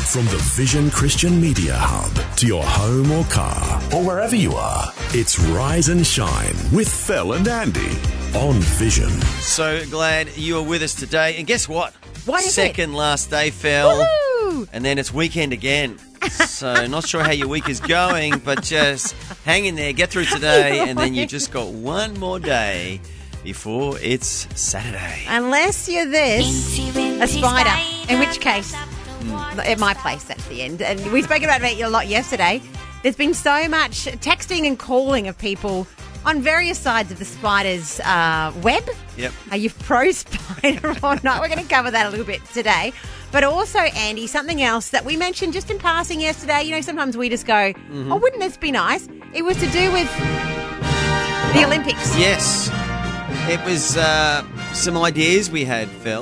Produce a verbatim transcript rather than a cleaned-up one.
From the Vision Christian Media Hub to your home or car or wherever you are, it's Rise and Shine with Phil and Andy on Vision. So glad you are with us today. And guess what? What is Second it? last day, Phil. Woohoo! And then it's weekend again. So not sure how your week is going, but just hang in there, get through today, and then you just got one more day before it's Saturday. Unless you're this, a spider, in which case, mm. at my place, that's the end. And we spoke about it a lot yesterday. There's been so much texting and calling of people on various sides of the spider's uh, web. Yep. Are you pro spider or not? We're going to cover that a little bit today. But also, Andy, something else that we mentioned just in passing yesterday. You know, sometimes we just go, mm-hmm. oh, wouldn't this be nice? It was to do with the Olympics. Yes. It was uh, some ideas we had, Phil.